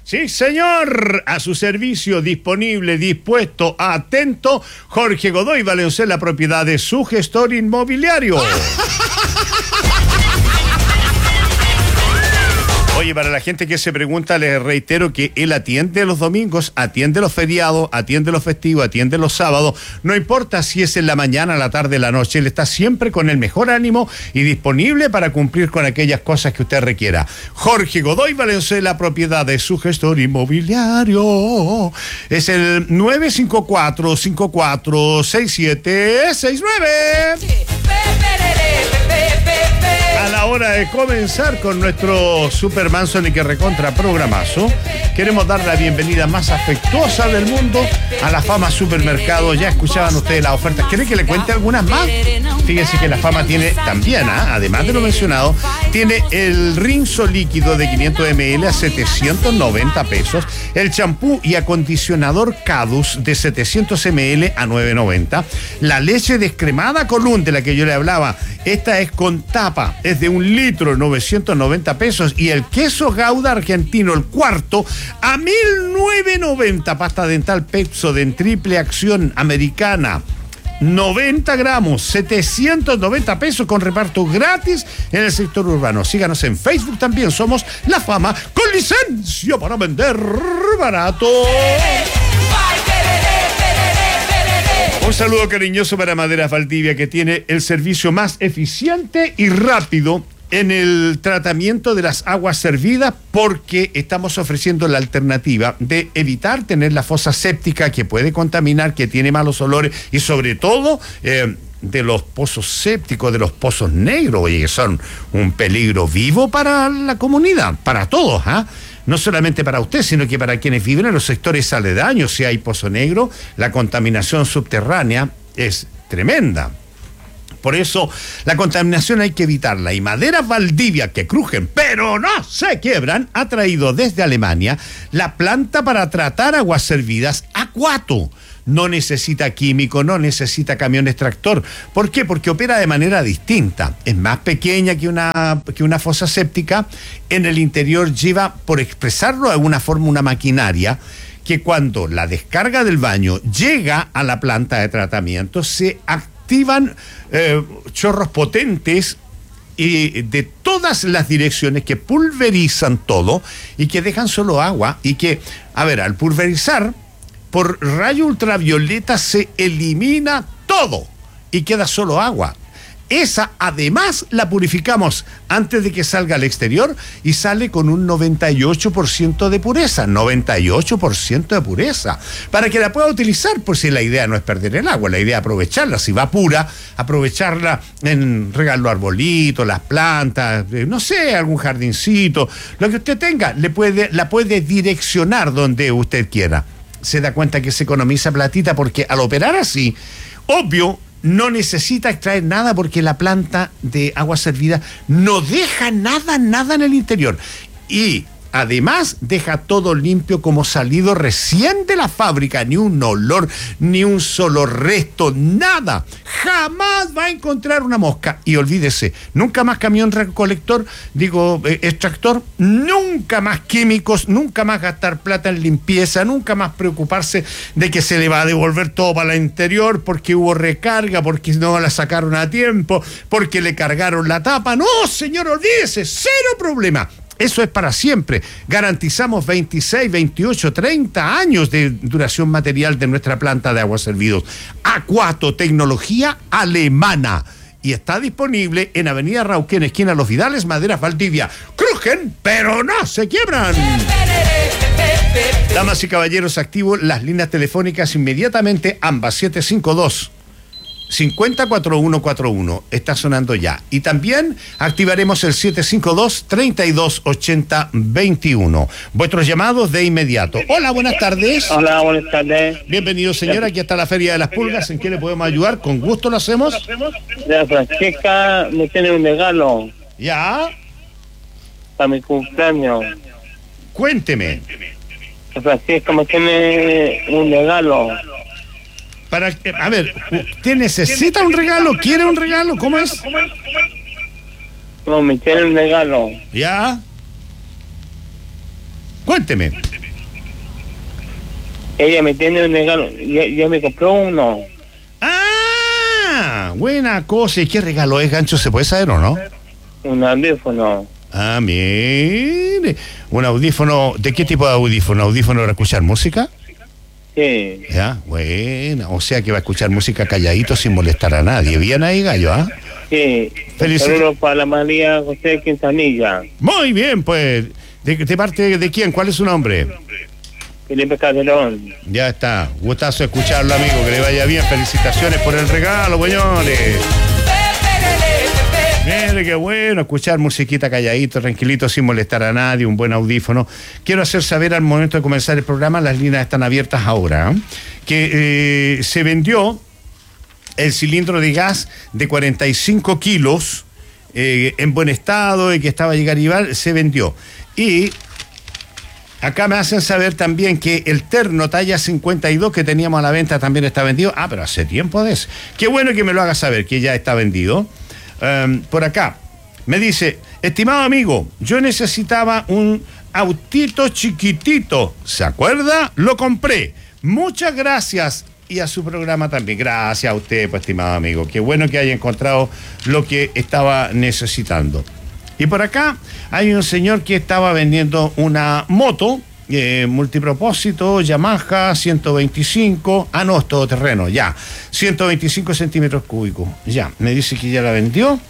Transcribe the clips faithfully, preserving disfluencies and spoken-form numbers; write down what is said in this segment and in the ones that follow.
Sí, señor, a su servicio, disponible, dispuesto, atento, Jorge Godoy Valenzuela, propiedad de su gestor inmobiliario. Oye, para la gente que se pregunta, les reitero que él atiende los domingos, atiende los feriados, atiende los festivos, atiende los sábados. No importa si es en la mañana, la tarde, la noche. Él está siempre con el mejor ánimo y disponible para cumplir con aquellas cosas que usted requiera. Jorge Godoy Valenzuela, propiedad de su gestor inmobiliario. Es el nueve cinco cuatro, cinco cuatro seis siete seis nueve. A la hora de comenzar con nuestro Super Manson y que recontra programazo, queremos dar la bienvenida más afectuosa del mundo a la Fama Supermercado. Ya escuchaban ustedes las ofertas. ¿Quieren que le cuente algunas más? Fíjense que la Fama tiene también, ¿eh? además de lo mencionado, tiene el rinzo líquido de quinientos mililitros a setecientos noventa pesos, el champú y acondicionador Cadus de setecientos mililitros a novecientos noventa, la leche descremada Colún de la que yo le hablaba, esta es con tapa, es de un litro, novecientos noventa pesos, y el queso Gouda argentino, el cuarto, a mil novecientos noventa, pasta dental Pepsodent triple acción americana, noventa gramos, setecientos noventa pesos con reparto gratis en el sector urbano. Síganos en Facebook también, somos La Fama, con licencia para vender barato. Un saludo cariñoso para Maderas Valdivia, que tiene el servicio más eficiente y rápido en el tratamiento de las aguas servidas, porque estamos ofreciendo la alternativa de evitar tener la fosa séptica que puede contaminar, que tiene malos olores y sobre todo eh, de los pozos sépticos, de los pozos negros, y que son un peligro vivo para la comunidad, para todos, ¿ah? ¿eh? No solamente para usted, sino que para quienes viven en los sectores aledaños. Si hay pozo negro, la contaminación subterránea es tremenda. Por eso, la contaminación hay que evitarla. Y Maderas Valdivia, que crujen, pero no se quiebran, ha traído desde Alemania la planta para tratar aguas servidas Aquato. No necesita químico, no necesita camión extractor. ¿Por qué? Porque opera de manera distinta. Es más pequeña que una, que una fosa séptica. En el interior lleva, por expresarlo de alguna forma, una maquinaria que cuando la descarga del baño llega a la planta de tratamiento, se activan eh, chorros potentes y de todas las direcciones que pulverizan todo y que dejan solo agua y que, a ver, al pulverizar, por rayo ultravioleta se elimina todo y queda solo agua. Esa además la purificamos antes de que salga al exterior y sale con un noventa y ocho por ciento de pureza, noventa y ocho por ciento de pureza, para que la pueda utilizar, por si la idea no es perder el agua, la idea es aprovecharla, si va pura, aprovecharla en regar los arbolitos, las plantas, no sé, algún jardincito, lo que usted tenga, le puede, la puede direccionar donde usted quiera. Se da cuenta que se economiza platita porque al operar así, obvio, no necesita extraer nada porque la planta de agua servida no deja nada, nada en el interior. Y además deja todo limpio como salido recién de la fábrica, ni un olor, ni un solo resto, nada. Jamás va a encontrar una mosca. Y olvídese, nunca más camión recolector, digo, eh, extractor, nunca más químicos, nunca más gastar plata en limpieza, nunca más preocuparse de que se le va a devolver todo para el interior porque hubo recarga, porque no la sacaron a tiempo, porque le cargaron la tapa. No, señor, olvídese, cero problema. Eso es para siempre. Garantizamos veintiséis, veintiocho, treinta años de duración material de nuestra planta de aguas servidos. Aquato, tecnología alemana. Y está disponible en Avenida Rauquén, esquina Los Vidales, Maderas Valdivia. Crujen, pero no se quiebran. Damas y caballeros, activo las líneas telefónicas inmediatamente, ambas, siete cinco dos, cinco cero cuatro uno cuatro uno, está sonando ya. Y también activaremos el siete cinco dos, tres dos ocho cero dos uno. Vuestros llamados de inmediato. Hola, buenas tardes. Hola, buenas tardes. Bienvenido, señora. Aquí está la Feria de las Pulgas. ¿En qué le podemos ayudar? Con gusto lo hacemos. La Francesca me tiene un regalo. ¿Ya? Para mi cumpleaños. Cuénteme. La Francesca me tiene un regalo. Para, a ver, ¿usted necesita un regalo? ¿Quiere un regalo? ¿Cómo es? No, me tiene un regalo. ¿Ya? Cuénteme. Ella me tiene un regalo, ya, ya me compró uno. ¡Ah! Buena cosa. ¿Y qué regalo es, Gancho? ¿Se puede saber o no? Un audífono. Ah, mire. ¿Un audífono? ¿De qué tipo de audífono? ¿Audífono para escuchar música? Sí. Ya, bueno. O sea que va a escuchar música calladito sin molestar a nadie. Bien ahí, Gallo, ¿ah? Sí. Felici- Saludos para la María José Quintanilla. Muy bien, pues. ¿De, de parte de quién? ¿Cuál es su nombre? Felipe Calderón. Ya está. Gustazo escucharlo, amigo. Que le vaya bien. Felicitaciones por el regalo, señores. Mire, qué bueno escuchar musiquita calladito, tranquilito, sin molestar a nadie, un buen audífono. Quiero hacer saber al momento de comenzar el programa, las líneas están abiertas ahora, ¿eh? que eh, se vendió el cilindro de gas de cuarenta y cinco kilos eh, en buen estado y que estaba a llegar a llevar, se vendió. Y acá me hacen saber también que el terno talla cincuenta y dos que teníamos a la venta también está vendido. Ah, pero hace tiempo de eso. Qué bueno que me lo haga saber, que ya está vendido. Um, por acá, me dice, estimado amigo, yo necesitaba un autito chiquitito. ¿Se acuerda? Lo compré. Muchas gracias. Y a su programa también. Gracias a usted, pues, estimado amigo. Qué bueno que haya encontrado lo que estaba necesitando. Y por acá hay un señor que estaba vendiendo una moto eh, multipropósito, Yamaha ciento veinticinco. Ah, no, es todoterreno, ya. ciento veinticinco centímetros cúbicos. Ya, me dice que ya la vendió.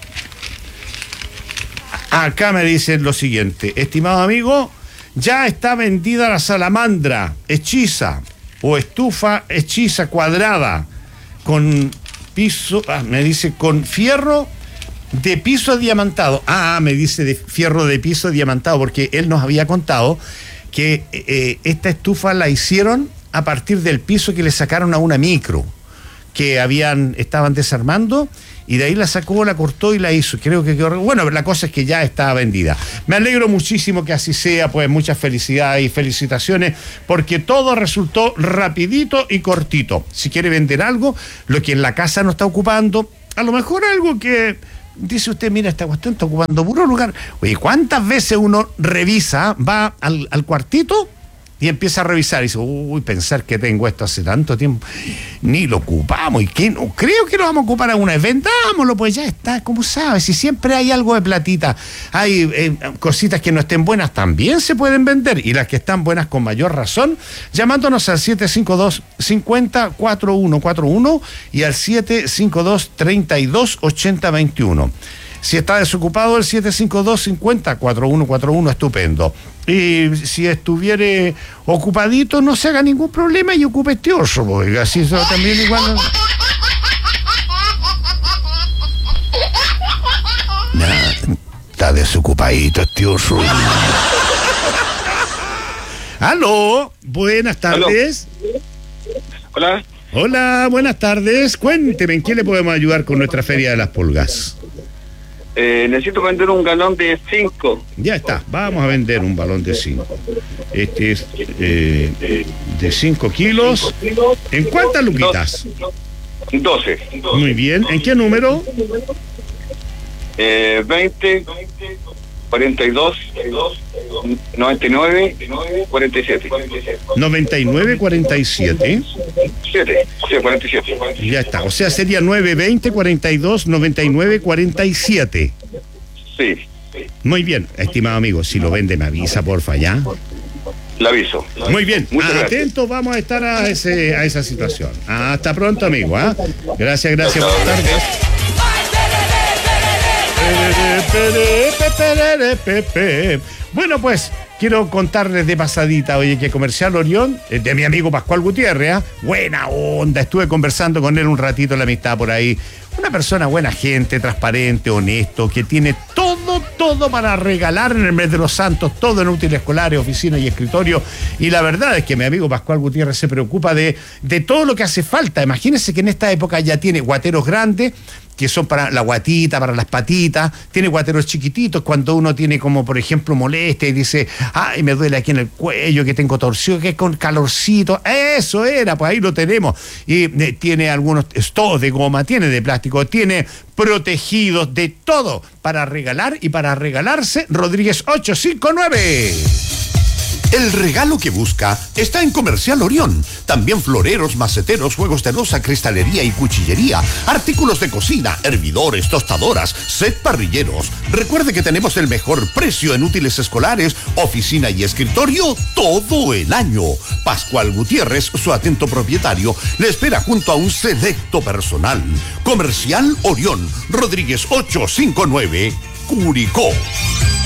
Acá me dicen lo siguiente. Estimado amigo, ya está vendida la salamandra hechiza o estufa hechiza cuadrada con piso, ah, me dice con fierro de piso diamantado. Ah, me dice de fierro de piso diamantado, porque él nos había contado que eh, esta estufa la hicieron a partir del piso que le sacaron a una micro, que habían, estaban desarmando, y de ahí la sacó, la cortó y la hizo. Creo que quedó... Bueno, la cosa es que ya está vendida. Me alegro muchísimo que así sea, pues muchas felicidades y felicitaciones, porque todo resultó rapidito y cortito. Si quiere vender algo, lo que en la casa no está ocupando, a lo mejor algo que... Dice usted, mira, esta cuestión está ocupando puro lugar. Oye, ¿cuántas veces uno revisa, va al, al cuartito y empieza a revisar y dice, uy, pensar que tengo esto hace tanto tiempo, ni lo ocupamos, y que no creo que lo vamos a ocupar alguna vez, vendámoslo, pues ya está, como sabes, si siempre hay algo de platita, hay eh, cositas que no estén buenas, también se pueden vender, y las que están buenas con mayor razón, llamándonos al siete cinco dos, cincuenta, cuarenta y uno cuarenta y uno y al siete cinco dos, treinta y dos, ochenta, veintiuno. Si está desocupado, el siete cinco dos, cincuenta, cuarenta y uno cuarenta y uno, estupendo. Y si estuviere ocupadito, no se haga ningún problema y ocupe este oso, porque así eso también igual... Nah, está desocupadito este oso. Aló, buenas tardes. Aló. Hola. Hola, buenas tardes. Cuénteme, ¿en qué le podemos ayudar con nuestra Feria de las Pulgas? Eh, necesito vender un galón de cinco. Ya está, vamos a vender un balón de cinco. Este es eh, de cinco kilos. ¿En cuántas luquitas? doce. Muy bien. ¿En qué número? Eh, veinte, cuarenta y dos, noventa y nueve, cuarenta y siete. noventa y nueve, cuarenta y siete. siete, sí, cuarenta y siete. Ya está, o sea, sería nueve, veinte, cuarenta y dos, noventa y nueve, cuarenta y siete. Sí. Muy bien, estimado amigo, si lo vende me avisa, porfa, ¿ya? Le aviso. Muy bien, Muchas gracias. atentos vamos a estar a, ese, a esa situación. Hasta pronto, amigo, ¿ah? Gracias, gracias, buenas tardes. Bueno, pues quiero contarles de pasadita, oye, que Comercial Orión, de mi amigo Pascual Gutiérrez, ¿eh? Buena onda, estuve conversando con él un ratito en la amistad por ahí. Una persona buena gente, transparente, honesto, que tiene todo, todo para regalar en el mes de los santos, todo en útiles escolares, oficinas y escritorio. Y la verdad es que mi amigo Pascual Gutiérrez se preocupa de, de todo lo que hace falta. Imagínense que en esta época ya tiene guateros grandes, que son para la guatita, para las patitas, tiene guateros chiquititos, cuando uno tiene como, por ejemplo, molestia y dice, ay, me duele aquí en el cuello, que tengo torsión, que con calorcito, eso era, pues ahí lo tenemos. Y eh, tiene algunos, todos de goma, tiene de plástico, tiene protegidos, de todo, para regalar y para regalarse. Rodríguez ochocientos cincuenta y nueve. El regalo que busca está en Comercial Orión. También floreros, maceteros, juegos de loza, cristalería y cuchillería, artículos de cocina, hervidores, tostadoras, set parrilleros. Recuerde que tenemos el mejor precio en útiles escolares, oficina y escritorio todo el año. Pascual Gutiérrez, su atento propietario, le espera junto a un selecto personal. Comercial Orión, Rodríguez ochocientos cincuenta y nueve, Curicó.